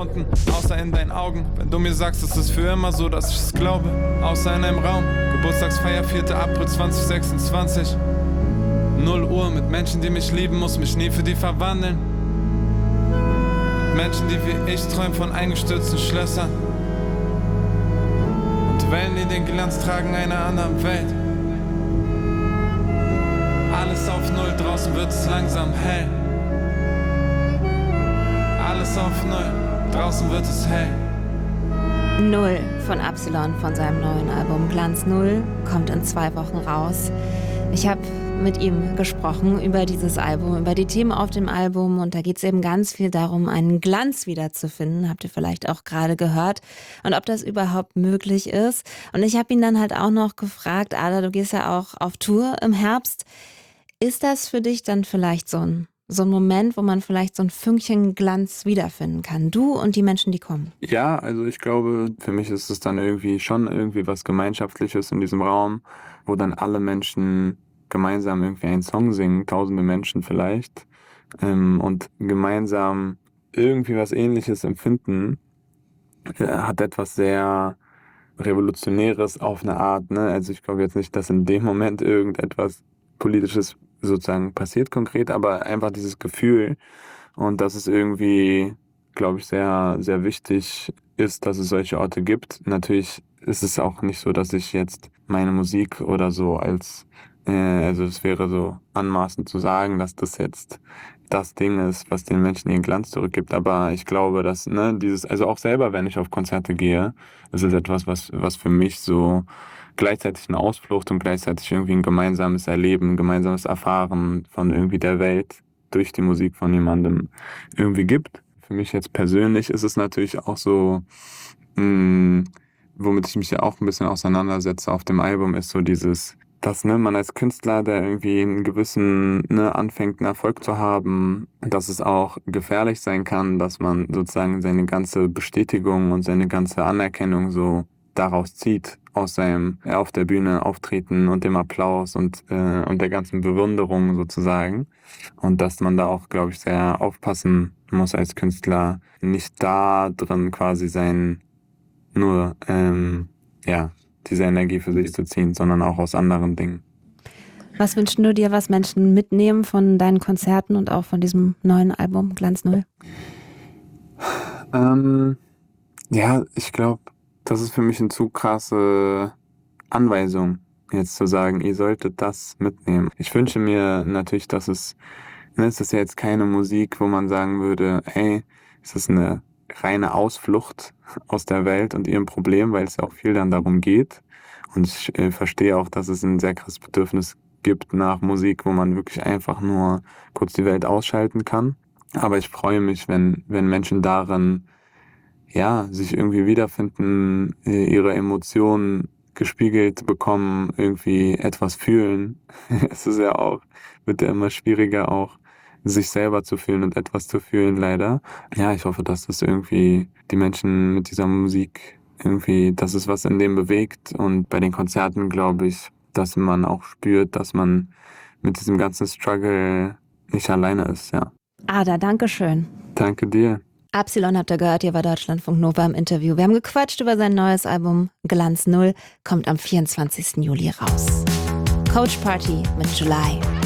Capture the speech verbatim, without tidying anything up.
unten, außer in deinen Augen. Wenn du mir sagst, es ist für immer so, dass ich es glaube. Außer in einem Raum, Geburtstagsfeier vierter April zwanzig sechsundzwanzig. Null Uhr mit Menschen, die mich lieben, muss mich nie für die verwandeln. Mit Menschen, die wie ich träumen von eingestürzten Schlössern. Und Wellen, die den Glanz tragen einer anderen Welt. Alles auf Null, draußen wird es langsam hell. Alles auf Null, draußen wird es hell. Null von Absilon von seinem neuen Album Glanz Null kommt in zwei Wochen raus. Ich habe mit ihm gesprochen über dieses Album, über die Themen auf dem Album und da geht es eben ganz viel darum, einen Glanz wiederzufinden, habt ihr vielleicht auch gerade gehört und ob das überhaupt möglich ist. Und ich habe ihn dann halt auch noch gefragt, Ada, du gehst ja auch auf Tour im Herbst. Ist das für dich dann vielleicht so ein, so ein Moment, wo man vielleicht so ein Fünkchen Glanz wiederfinden kann? Du und die Menschen, die kommen. Ja, also ich glaube, für mich ist es dann irgendwie schon irgendwie was Gemeinschaftliches in diesem Raum, wo dann alle Menschen gemeinsam irgendwie einen Song singen, tausende Menschen vielleicht, ähm, und gemeinsam irgendwie was Ähnliches empfinden, äh, hat etwas sehr Revolutionäres auf eine Art, ne? Also ich glaube jetzt nicht, dass in dem Moment irgendetwas Politisches sozusagen passiert konkret, aber einfach dieses Gefühl und dass es irgendwie, glaube ich, sehr, sehr wichtig ist, dass es solche Orte gibt. Natürlich ist es auch nicht so, dass ich jetzt meine Musik oder so als, äh, also es wäre so anmaßend zu sagen, dass das jetzt das Ding ist, was den Menschen ihren Glanz zurückgibt. Aber ich glaube, dass, ne, dieses, also auch selber, wenn ich auf Konzerte gehe, das ist etwas, was, was für mich so gleichzeitig eine Ausflucht und gleichzeitig irgendwie ein gemeinsames Erleben, ein gemeinsames Erfahren von irgendwie der Welt durch die Musik von jemandem irgendwie gibt. Für mich jetzt persönlich ist es natürlich auch so, mh, womit ich mich ja auch ein bisschen auseinandersetze auf dem Album, ist so dieses, dass, ne, man als Künstler, der irgendwie einen gewissen, ne, anfängt, einen Erfolg zu haben, dass es auch gefährlich sein kann, dass man sozusagen seine ganze Bestätigung und seine ganze Anerkennung so daraus zieht, aus seinem ja, auf der Bühne auftreten und dem Applaus und, äh, und der ganzen Bewunderung sozusagen. Und dass man da auch, glaube ich, sehr aufpassen muss als Künstler, nicht da drin quasi sein, nur, ähm, ja, diese Energie für sich zu ziehen, sondern auch aus anderen Dingen. Was wünschst du dir, was Menschen mitnehmen von deinen Konzerten und auch von diesem neuen Album Glanz Null? Ähm, ja, ich glaube, das ist für mich eine zu krasse Anweisung, jetzt zu sagen, ihr solltet das mitnehmen. Ich wünsche mir natürlich, dass es, ne, es ist ja jetzt keine Musik, wo man sagen würde, ey, es ist eine reine Ausflucht aus der Welt und ihrem Problem, weil es ja auch viel dann darum geht. Und ich äh, verstehe auch, dass es ein sehr krasses Bedürfnis gibt nach Musik, wo man wirklich einfach nur kurz die Welt ausschalten kann. Aber ich freue mich, wenn, wenn Menschen darin, ja, sich irgendwie wiederfinden, ihre Emotionen gespiegelt bekommen, irgendwie etwas fühlen. Es ist ja auch, wird ja immer schwieriger auch, sich selber zu fühlen und etwas zu fühlen, leider. Ja, ich hoffe, dass das irgendwie die Menschen mit dieser Musik irgendwie, dass es was in dem bewegt. Und bei den Konzerten glaube ich, dass man auch spürt, dass man mit diesem ganzen Struggle nicht alleine ist, ja. Ada, danke schön. Danke dir. Absilon habt ihr gehört, hier war Deutschlandfunk Nova im Interview. Wir haben gequatscht über sein neues Album Glanz Null, kommt am vierundzwanzigsten Juli raus. Coach Party mit July.